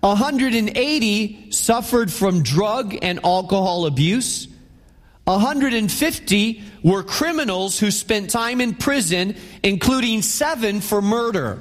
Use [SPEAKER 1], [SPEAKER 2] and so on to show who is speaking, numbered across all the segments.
[SPEAKER 1] 180 suffered from drug and alcohol abuse. 150 were criminals who spent time in prison, including 7 for murder.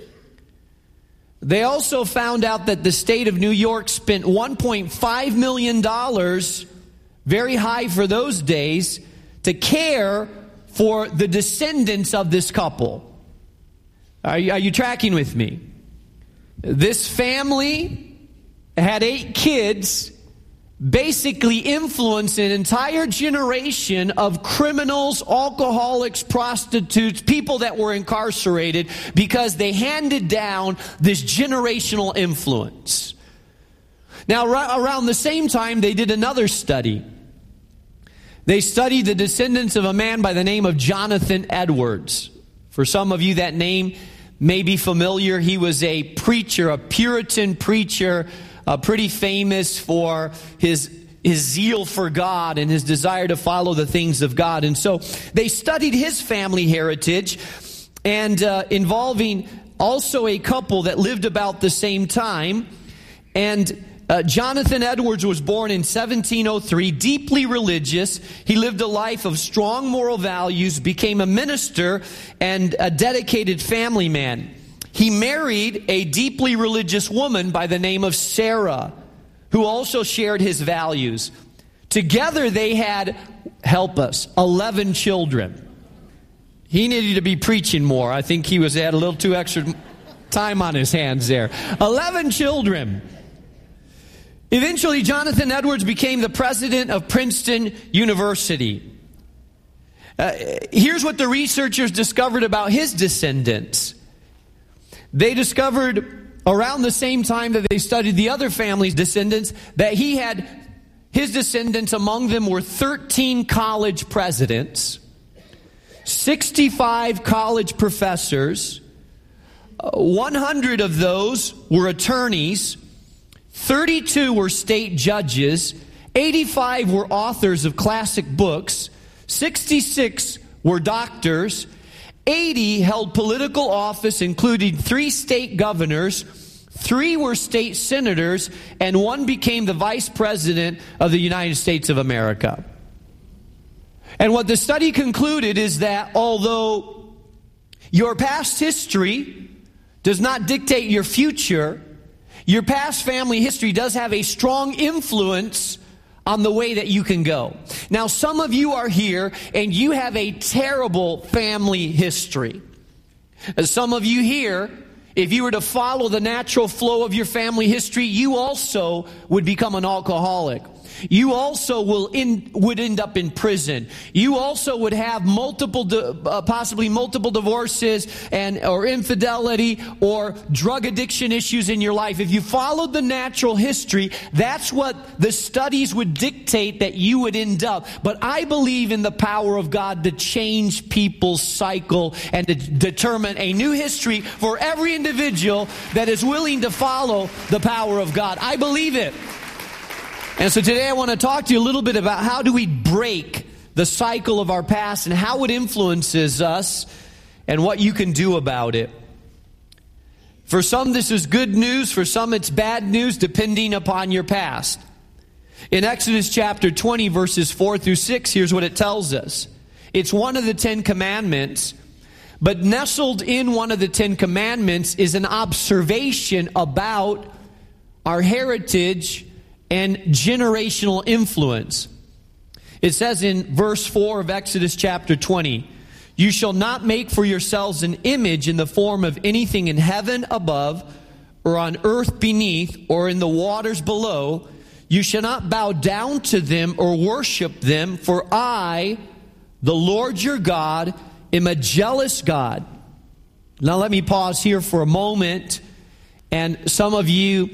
[SPEAKER 1] They also found out that the state of New York spent $1.5 million, very high for those days, to care for the descendants of this couple. Are you tracking with me? This family had 8 kids, basically influenced an entire generation of criminals, alcoholics, prostitutes, people that were incarcerated because they handed down this generational influence. Now, around the same time, they did another study. They studied the descendants of a man by the name of Jonathan Edwards. For some of you, that name may be familiar. He was a preacher, a Puritan preacher, pretty famous for his zeal for God and his desire to follow the things of God. And so they studied his family heritage, and involving also a couple that lived about the same time. And Jonathan Edwards was born in 1703, deeply religious. He lived a life of strong moral values, became a minister, and a dedicated family man. He married a deeply religious woman by the name of Sarah, who also shared his values. Together they had, help us, 11 children. He needed to be preaching more. I think he had a little too extra time on his hands there. 11 children. Eventually, Jonathan Edwards became the president of Princeton University. Here's what the researchers discovered about his descendants. They discovered around the same time that they studied the other family's descendants that he had his descendants. Among them were 13 college presidents, 65 college professors, 100 of those were attorneys, 32 were state judges, 85 were authors of classic books, 66 were doctors, 80 held political office, including 3 state governors, 3 were state senators, and 1 became the vice president of the United States of America. And what the study concluded is that although your past history does not dictate your future, your past family history does have a strong influence on the way that you can go. Now, some of you are here and you have a terrible family history. Some of you here, if you were to follow the natural flow of your family history, you also would become an alcoholic. You also would end up in prison. You also would have possibly multiple divorces or infidelity or drug addiction issues in your life. If you followed the natural history, that's what the studies would dictate that you would end up. But I believe in the power of God to change people's cycle and to determine a new history for every individual that is willing to follow the power of God. I believe it. And so today I want to talk to you a little bit about how do we break the cycle of our past and how it influences us and what you can do about it. For some, this is good news. For some, it's bad news, depending upon your past. In Exodus chapter 20, verses 4 through 6, here's what it tells us. It's one of the 10 commandments, but nestled in one of the 10 commandments is an observation about our heritage and generational influence. It says in verse 4 of Exodus chapter 20, "You shall not make for yourselves an image in the form of anything in heaven above, or on earth beneath, or in the waters below. You shall not bow down to them or worship them, for I, the Lord your God, am a jealous God." Now let me pause here for a moment. And some of you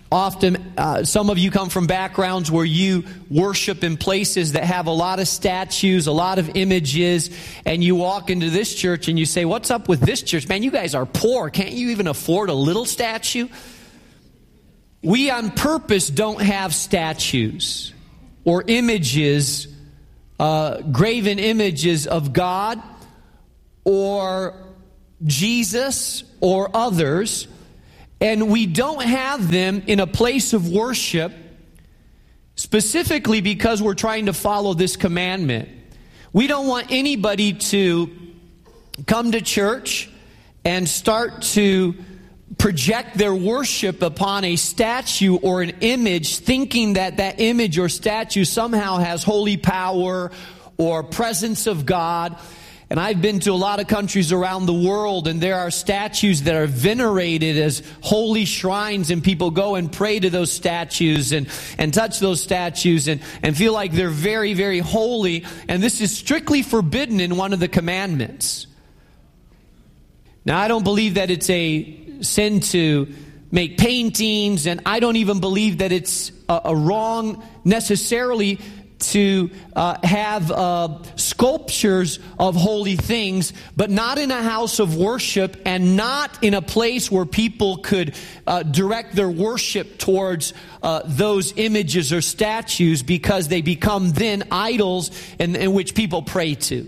[SPEAKER 1] come from backgrounds where you worship in places that have a lot of statues, a lot of images, and you walk into this church and you say, "What's up with this church? Man, you guys are poor. Can't you even afford a little statue?" We on purpose don't have statues or images, graven images of God or Jesus or others. And we don't have them in a place of worship specifically because we're trying to follow this commandment. We don't want anybody to come to church and start to project their worship upon a statue or an image, thinking that that image or statue somehow has holy power or presence of God. And I've been to a lot of countries around the world, and there are statues that are venerated as holy shrines, and people go and pray to those statues and touch those statues and feel like they're very, very holy. And this is strictly forbidden in one of the commandments. Now, I don't believe that it's a sin to make paintings, and I don't even believe that it's a wrong necessarily to have sculptures of holy things, but not in a house of worship and not in a place where people could direct their worship towards those images or statues, because they become then idols in which people pray to.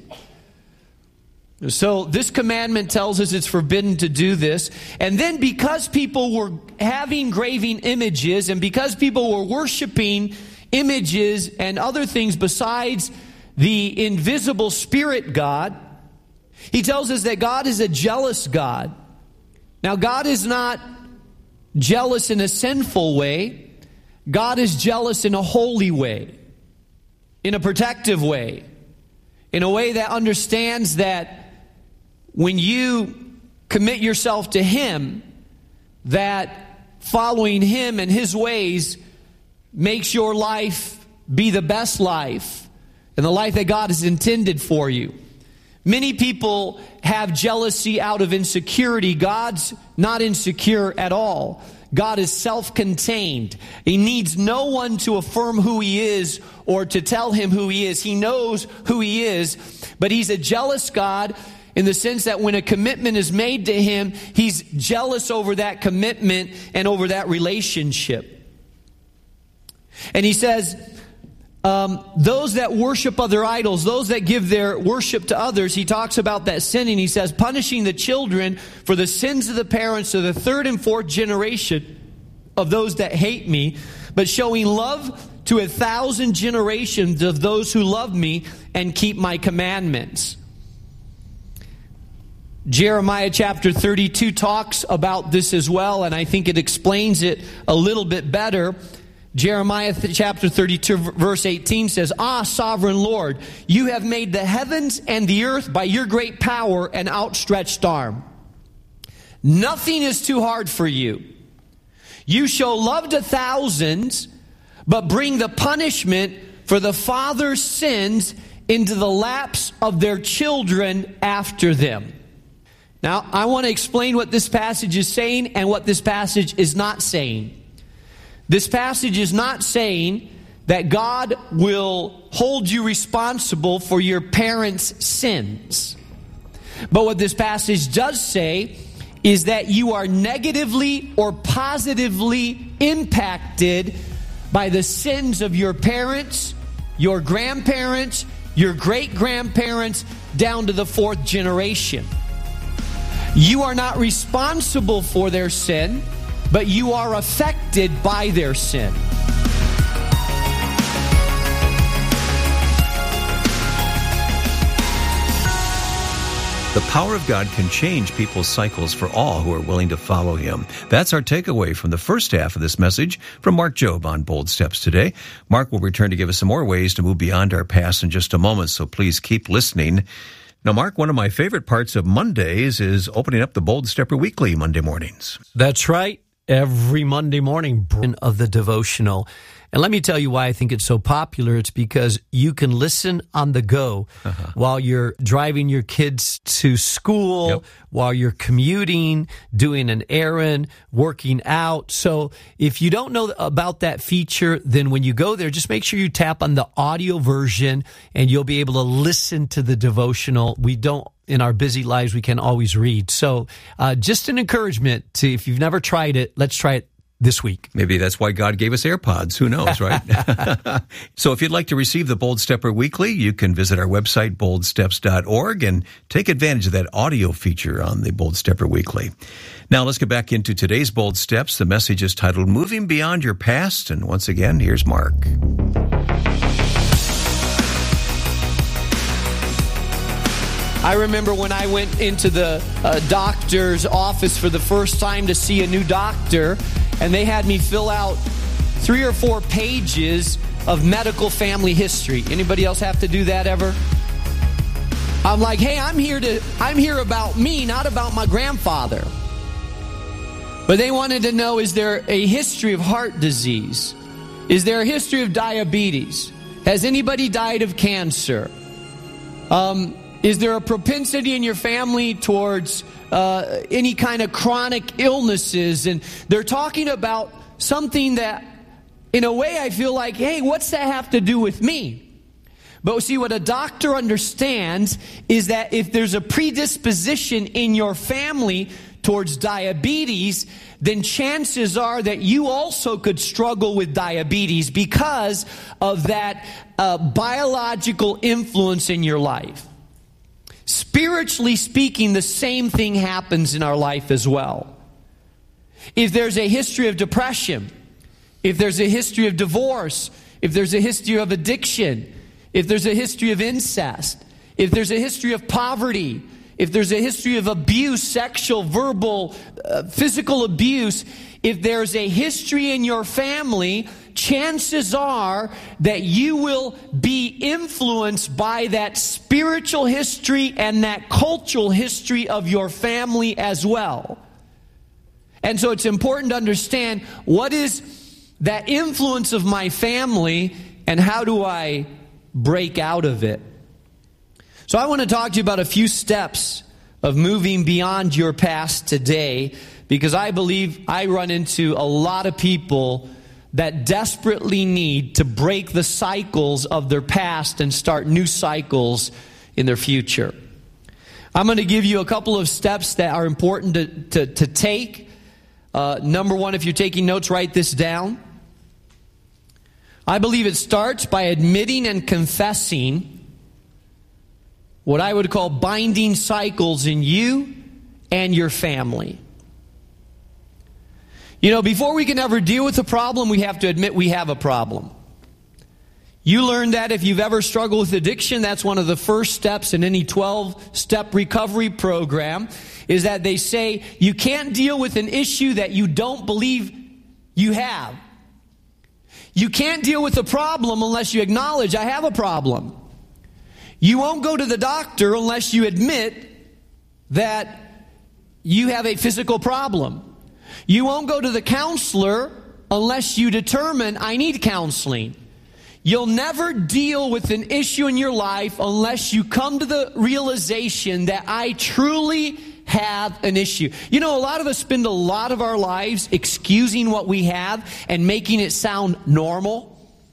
[SPEAKER 1] So this commandment tells us it's forbidden to do this. And then because people were having graven images, and because people were worshiping images and other things besides the invisible spirit God, he tells us that God is a jealous God. Now, God is not jealous in a sinful way. God is jealous in a holy way, in a protective way, in a way that understands that when you commit yourself to Him, that following Him and His ways makes your life be the best life and the life that God has intended for you. Many people have jealousy out of insecurity. God's not insecure at all. God is self-contained. He needs no one to affirm who He is or to tell Him who He is. He knows who He is, but He's a jealous God in the sense that when a commitment is made to Him, He's jealous over that commitment and over that relationship. And He says, those that worship other idols, those that give their worship to others, He talks about that sin, and He says, punishing the children for the sins of the parents to the third and fourth generation of those that hate Me, but showing love to 1,000 generations of those who love Me and keep My commandments. Jeremiah chapter 32 talks about this as well, and I think it explains it a little bit better. Jeremiah chapter 32 verse 18 says, Ah, sovereign Lord, you have made the heavens and the earth by your great power and outstretched arm. Nothing is too hard for you. You show love to thousands, but bring the punishment for the father's sins into the laps of their children after them. Now, I want to explain what this passage is saying and what this passage is not saying. This passage is not saying that God will hold you responsible for your parents' sins. But what this passage does say is that you are negatively or positively impacted by the sins of your parents, your grandparents, your great-grandparents, down to the fourth generation. You are not responsible for their sin, but you are affected by their sin.
[SPEAKER 2] The power of God can change people's cycles for all who are willing to follow Him. That's our takeaway from the first half of this message from Mark Jobe on Bold Steps today. Mark will return to give us some more ways to move beyond our past in just a moment, so please keep listening. Now, Mark, one of my favorite parts of Mondays is opening up the Bold Stepper Weekly Monday mornings.
[SPEAKER 1] That's right. Every Monday morning of the devotional. And let me tell you why I think it's so popular. It's because you can listen on the go while you're driving your kids to school, while you're commuting, doing an errand, working out. So if you don't know about that feature, then when you go there, just make sure you tap on the audio version and you'll be able to listen to the devotional. We don't, in our busy lives, we can always read. So just an encouragement to, if you've never tried it, let's try it
[SPEAKER 3] this week.
[SPEAKER 2] Maybe that's why God gave us AirPods. Who knows, right? So if you'd like to receive the Bold Stepper Weekly, you can visit our website, boldsteps.org, and take advantage of that audio feature on the Bold Stepper Weekly. Now let's get back into today's Bold Steps. The message is titled, Moving Beyond Your Past. And once again, here's Mark.
[SPEAKER 1] I remember when I went into the doctor's office for the first time to see a new doctor, and they had me fill out 3 or 4 pages of medical family history. Anybody else have to do that ever? I'm like, hey, I'm here about me, not about my grandfather. But they wanted to know, is there a history of heart disease? Is there a history of diabetes? Has anybody died of cancer? Is there a propensity in your family towards any kind of chronic illnesses? And they're talking about something that, in a way, I feel like, hey, what's that have to do with me? But see, what a doctor understands is that if there's a predisposition in your family towards diabetes, then chances are that you also could struggle with diabetes because of that biological influence in your life. Spiritually speaking, the same thing happens in our life as well. If there's a history of depression, if there's a history of divorce, if there's a history of addiction, if there's a history of incest, if there's a history of poverty, if there's a history of abuse, sexual, verbal, physical abuse, if there's a history in your family, chances are that you will be influenced by that spiritual history and that cultural history of your family as well. And so it's important to understand, what is that influence of my family and how do I break out of it? So I want to talk to you about a few steps of moving beyond your past today, because I believe I run into a lot of people that desperately need to break the cycles of their past and start new cycles in their future. I'm going to give you a couple of steps that are important to take. Number one, if you're taking notes, write this down. I believe it starts by admitting and confessing what I would call binding cycles in you and your family. You know, before we can ever deal with a problem, we have to admit we have a problem. You learned that if you've ever struggled with addiction, that's one of the first steps in any 12-step recovery program, is that they say you can't deal with an issue that you don't believe you have. You can't deal with a problem unless you acknowledge, I have a problem. You won't go to the doctor unless you admit that you have a physical problem. You won't go to the counselor unless you determine, I need counseling. You'll never deal with an issue in your life unless you come to the realization that I truly have an issue. You know, a lot of us spend a lot of our lives excusing what we have and making it sound normal.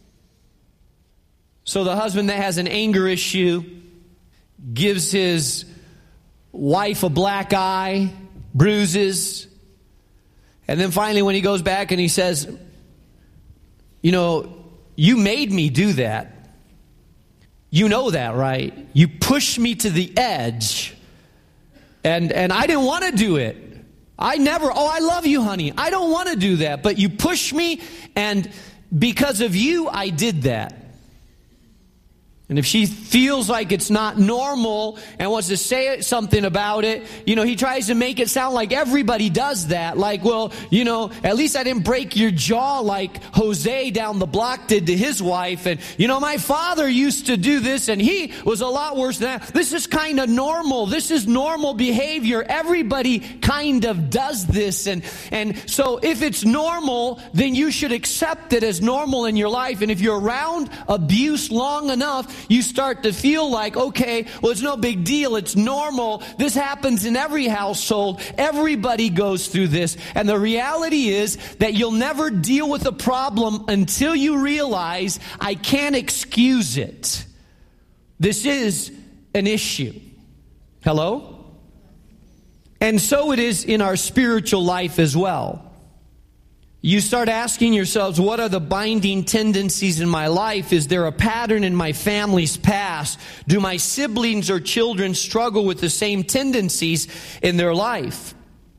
[SPEAKER 1] So the husband that has an anger issue gives his wife a black eye, bruises, and then finally when he goes back and he says, you know, you made me do that. You know that, right? You pushed me to the edge, and I didn't want to do it. I love you, honey. I don't want to do that, but you pushed me, and because of you, I did that. And if she feels like it's not normal and wants to say something about it, you know, he tries to make it sound like everybody does that. Like, well, you know, at least I didn't break your jaw like Jose down the block did to his wife. And, you know, my father used to do this and he was a lot worse than that. This is kind of normal. This is normal behavior. Everybody kind of does this. And so if it's normal, then you should accept it as normal in your life. And if you're around abuse long enough, you start to feel like, okay, well, it's no big deal. It's normal. This happens in every household. Everybody goes through this. And the reality is that you'll never deal with a problem until you realize I can't excuse it. This is an issue. Hello? And so it is in our spiritual life as well. You start asking yourselves, what are the binding tendencies in my life? Is there a pattern in my family's past? Do my siblings or children struggle with the same tendencies in their life?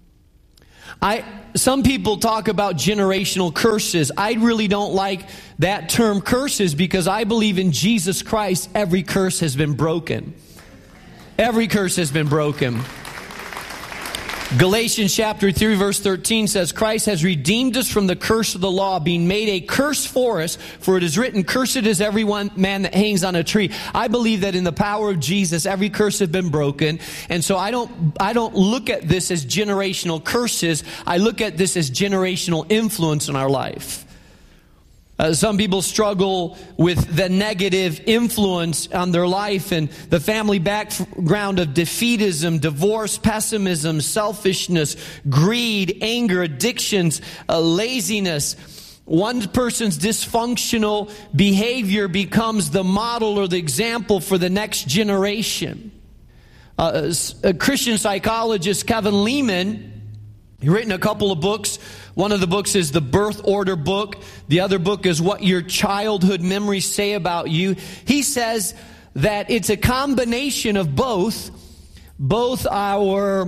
[SPEAKER 1] Some people talk about generational curses. I really don't like that term curses because I believe in Jesus Christ, every curse has been broken. Every curse has been broken. Galatians chapter 3 verse 13 says, Christ has redeemed us from the curse of the law, being made a curse for us, for it is written, cursed is every man that hangs on a tree. I believe that in the power of Jesus, every curse has been broken. And so I don't look at this as generational curses. I look at this as generational influence in our life. Some people struggle with the negative influence on their life and the family background of defeatism, divorce, pessimism, selfishness, greed, anger, addictions, laziness. One person's dysfunctional behavior becomes the model or the example for the next generation. A Christian psychologist, Kevin Leman, he's written a couple of books. One of the books is the Birth Order book. The other book is What Your Childhood Memories Say About You. He says that it's a combination of both our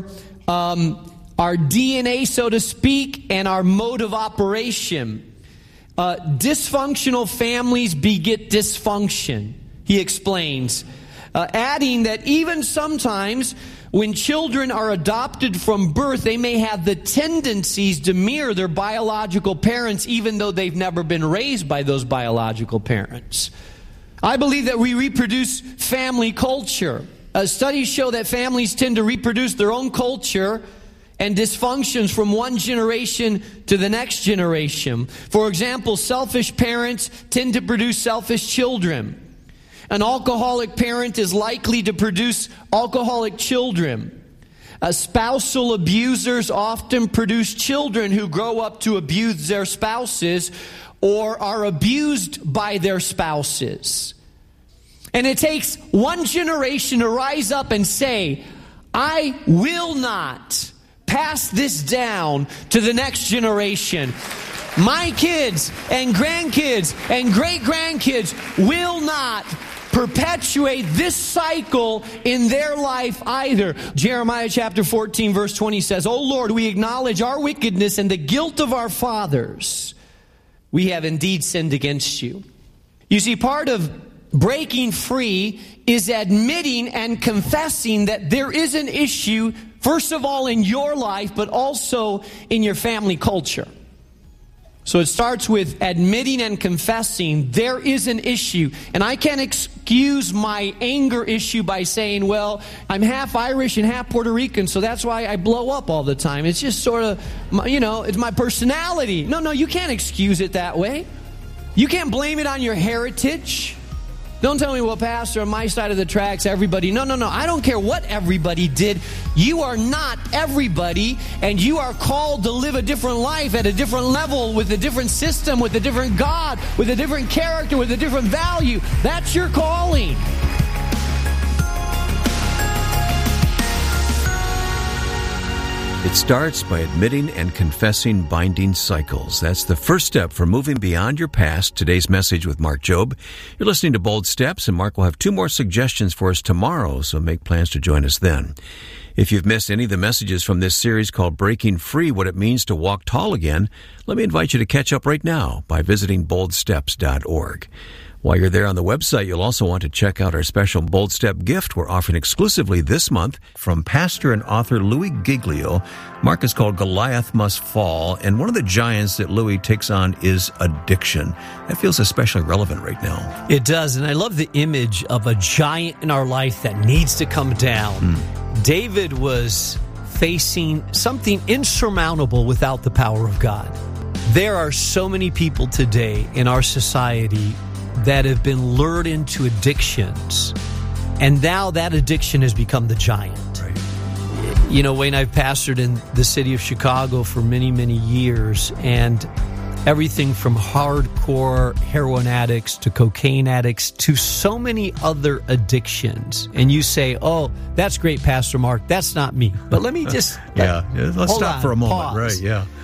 [SPEAKER 1] DNA, so to speak, and our mode of operation. Dysfunctional families beget dysfunction, he explains. Adding that even sometimes when children are adopted from birth, they may have the tendencies to mirror their biological parents, even though they've never been raised by those biological parents. I believe that we reproduce family culture. Studies show that families tend to reproduce their own culture and dysfunctions from one generation to the next generation. For example, selfish parents tend to produce selfish children. An alcoholic parent is likely to produce alcoholic children. Spousal abusers often produce children who grow up to abuse their spouses or are abused by their spouses. And it takes one generation to rise up and say, I will not pass this down to the next generation. My kids and grandkids and great-grandkids will not perpetuate this cycle in their life either. Jeremiah chapter 14 verse 20 says, O Lord, we acknowledge our wickedness and the guilt of our fathers. We have indeed sinned against you. You see, part of breaking free is admitting and confessing that there is an issue, first of all in your life, but also in your family culture. So it starts with admitting and confessing there is an issue. And I can't excuse my anger issue by saying, well, I'm half Irish and half Puerto Rican, so that's why I blow up all the time. It's just sort of, it's my personality. No, you can't excuse it that way. You can't blame it on your heritage. Don't tell me, well, Pastor, on my side of the tracks, everybody. No. I don't care what everybody did. You are not everybody, and you are called to live a different life at a different level, with a different system, with a different God, with a different character, with a different value. That's your calling.
[SPEAKER 2] It starts by admitting and confessing binding cycles. That's the first step for moving beyond your past. Today's message with Mark Jobe. You're listening to Bold Steps, and Mark will have 2 more suggestions for us tomorrow, so make plans to join us then. If you've missed any of the messages from this series called Breaking Free, What It Means to Walk Tall Again, let me invite you to catch up right now by visiting boldsteps.org. While you're there on the website, you'll also want to check out our special Bold Step gift we're offering exclusively this month from pastor and author Louis Giglio. Mark is called Goliath Must Fall, and one of the giants that Louis takes on is addiction. That feels especially relevant right now.
[SPEAKER 1] It does, and I love the image of a giant in our life that needs to come down. David was facing something insurmountable without the power of God. There are so many people today in our society that have been lured into addictions, and now that addiction has become the giant.
[SPEAKER 2] Right.
[SPEAKER 1] You know, Wayne, I've pastored in the city of Chicago for many, many years, and everything from hardcore heroin addicts to cocaine addicts to so many other addictions. And you say, oh, that's great, Pastor Mark. That's not me. But let me just...
[SPEAKER 2] let's stop for a moment.
[SPEAKER 1] Pause.
[SPEAKER 2] Right, yeah.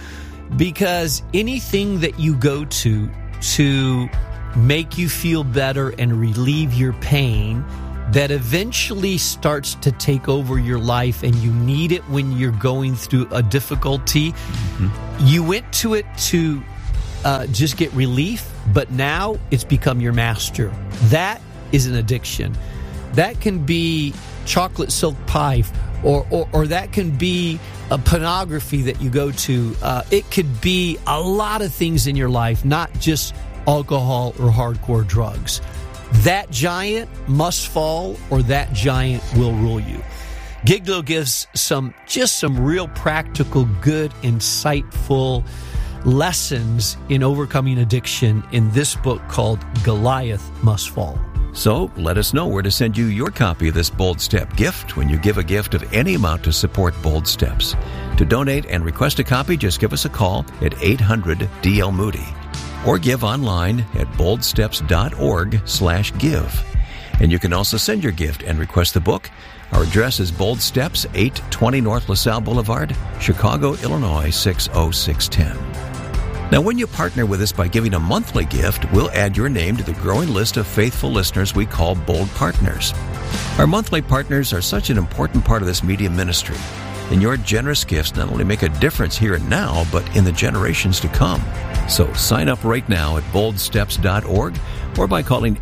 [SPEAKER 1] because anything that you go to make you feel better and relieve your pain, that eventually starts to take over your life, and you need it when you're going through a difficulty. You went to it to just get relief, but now it's become your master. That is an addiction. That can be chocolate silk pie, or that can be a pornography that you go to. It could be a lot of things in your life, not just alcohol or hardcore drugs. That giant must fall, or that giant will rule you. Giglo gives some real practical, good, insightful lessons in overcoming addiction in this book called Goliath Must Fall.
[SPEAKER 2] So let us know where to send you your copy of this Bold Step gift when you give a gift of any amount to support Bold Steps. To donate and request a copy, just give us a call at 800-DL-MOODY or give online at boldsteps.org/give. And you can also send your gift and request the book. Our address is Bold Steps, 820 North LaSalle Boulevard, Chicago, Illinois, 60610. Now, when you partner with us by giving a monthly gift, we'll add your name to the growing list of faithful listeners we call Bold Partners. Our monthly partners are such an important part of this media ministry, and your generous gifts not only make a difference here and now, but in the generations to come. So sign up right now at boldsteps.org or by calling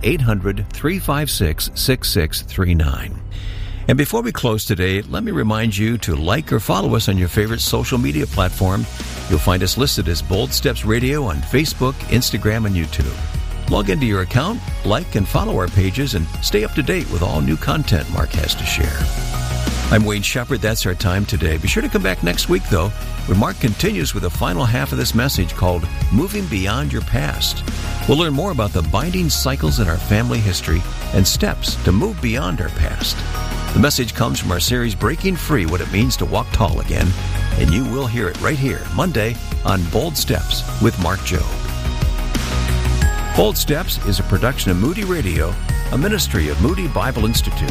[SPEAKER 2] 800-356-6639. And before we close today, let me remind you to like or follow us on your favorite social media platform. You'll find us listed as Bold Steps Radio on Facebook, Instagram, and YouTube. Log into your account, like and follow our pages, and stay up to date with all new content Mark has to share. I'm Wayne Shepherd. That's our time today. Be sure to come back next week, though, when Mark continues with the final half of this message called Moving Beyond Your Past. We'll learn more about the binding cycles in our family history and steps to move beyond our past. The message comes from our series, Breaking Free, What It Means to Walk Tall Again, and you will hear it right here, Monday, on Bold Steps with Mark Jobe. Bold Steps is a production of Moody Radio, a ministry of Moody Bible Institute.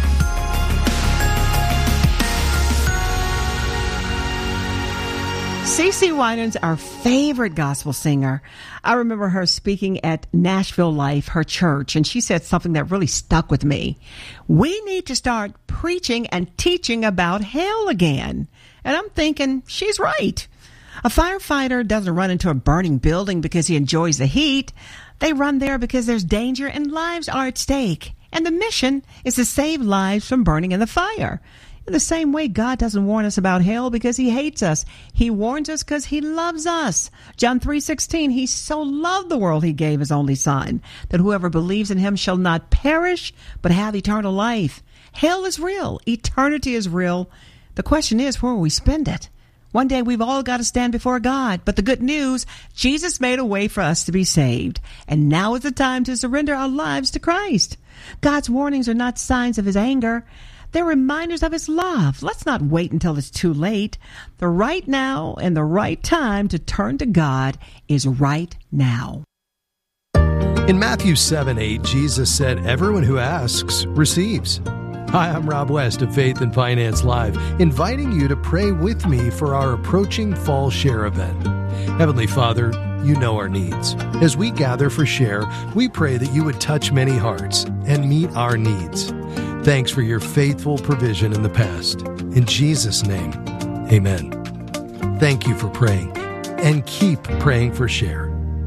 [SPEAKER 3] CeCe Winans, our favorite gospel singer. I remember her speaking at Nashville Life, her church, and she said something that really stuck with me. We need to start preaching and teaching about hell again. And I'm thinking, she's right. A firefighter doesn't run into a burning building because he enjoys the heat. They run there because there's danger and lives are at stake. And the mission is to save lives from burning in the fire. In the same way, God doesn't warn us about hell because he hates us. He warns us because he loves us. John 3:16, he so loved the world he gave his only son, that whoever believes in him shall not perish, but have eternal life. Hell is real. Eternity is real. The question is, where will we spend it? One day we've all got to stand before God. But the good news, Jesus made a way for us to be saved. And now is the time to surrender our lives to Christ. God's warnings are not signs of his anger. They're reminders of his love. Let's not wait until it's too late. The right now and the right time to turn to God is right now.
[SPEAKER 4] In Matthew 7:8, Jesus said, "Everyone who asks receives." Hi, I'm Rob West of Faith and Finance Live, inviting you to pray with me for our approaching Fall Share event. Heavenly Father, you know our needs. As we gather for Share, we pray that you would touch many hearts and meet our needs. Thanks for your faithful provision in the past. In Jesus' name, amen. Thank you for praying, and keep praying for Share.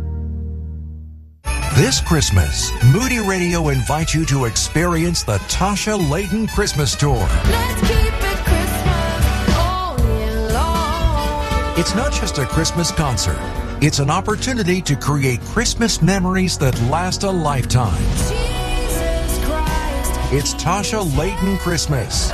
[SPEAKER 5] This Christmas, Moody Radio invites you to experience the Tasha Layton Christmas Tour.
[SPEAKER 6] Let's keep it Christmas all year long.
[SPEAKER 5] It's not just a Christmas concert. It's an opportunity to create Christmas memories that last a lifetime.
[SPEAKER 6] Jesus Christ.
[SPEAKER 5] It's Tasha Layton Christmas.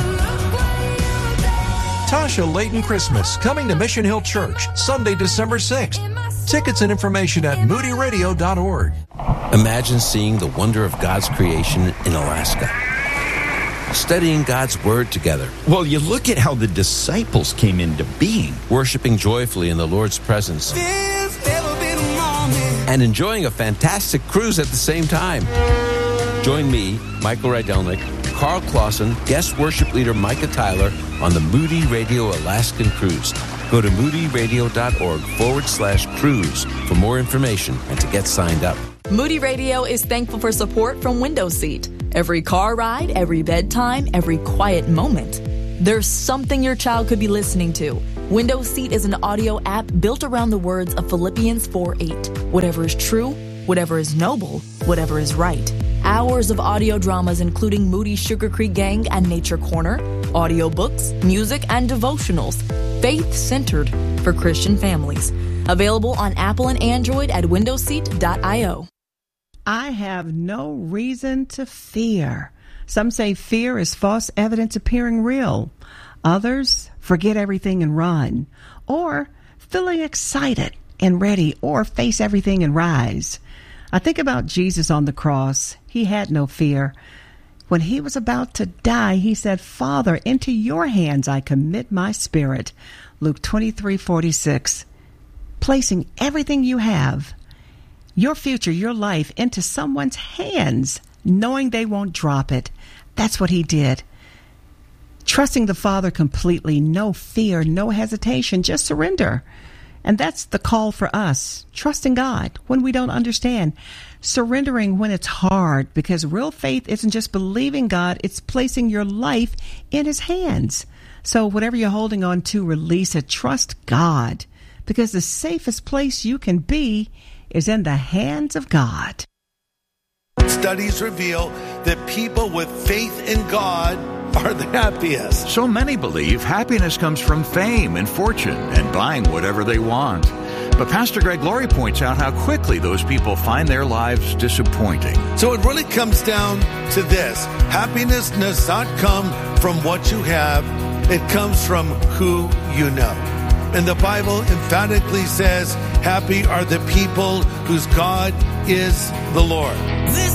[SPEAKER 5] Tasha Layton Christmas, coming to Mission Hill Church, Sunday, December 6th. Tickets and information at moodyradio.org.
[SPEAKER 7] Imagine seeing the wonder of God's creation in Alaska. Studying God's Word together.
[SPEAKER 8] Well, you look at how the disciples came into being.
[SPEAKER 7] Worshiping joyfully in the Lord's presence. And enjoying a fantastic cruise at the same time. Join me, Michael Rydelnik, Carl Clausen, guest worship leader Micah Tyler on the Moody Radio Alaskan Cruise. Go to moodyradio.org/cruise for more information and to get signed up.
[SPEAKER 9] Moody Radio is thankful for support from Window Seat. Every car ride, every bedtime, every quiet moment. There's something your child could be listening to. Window Seat is an audio app built around the words of Philippians 4:8. Whatever is true, whatever is noble, whatever is right. Hours of audio dramas including Moody's Sugar Creek Gang and Nature Corner, audiobooks, music, and devotionals. Faith-centered for Christian families. Available on Apple and Android at windowseat.io.
[SPEAKER 3] I have no reason to fear. Some say fear is false evidence appearing real. Others forget everything and run. Or feeling excited and ready, or face everything and rise. I think about Jesus on the cross. He had no fear. When he was about to die, he said, "Father, into your hands I commit my spirit." Luke 23:46. Placing everything you have, your future, your life, into someone's hands, knowing they won't drop it. That's what he did. Trusting the Father completely, no fear, no hesitation, just surrender. And that's the call for us, trusting God when we don't understand, surrendering when it's hard, because real faith isn't just believing God, it's placing your life in his hands. So whatever you're holding on to, release it. Trust God, because the safest place you can be is in the hands of God.
[SPEAKER 10] Studies reveal that people with faith in God are the happiest.
[SPEAKER 8] So many believe happiness comes from fame and fortune and buying whatever they want. But Pastor Greg Laurie points out how quickly those people find their lives disappointing.
[SPEAKER 10] So it really comes down to this. Happiness does not come from what you have. It comes from who you know. And the Bible emphatically says, happy are the people whose God is the Lord.